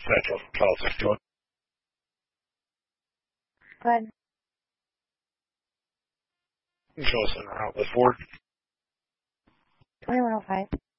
Central from Politics doing? Good. Show us in Ford. 2105.